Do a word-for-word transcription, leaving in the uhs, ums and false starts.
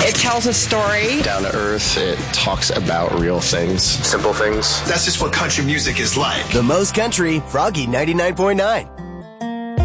It tells a story. Down to earth, it talks about real things. Simple things. That's just what country music is like. The most country, Froggy ninety-nine point nine.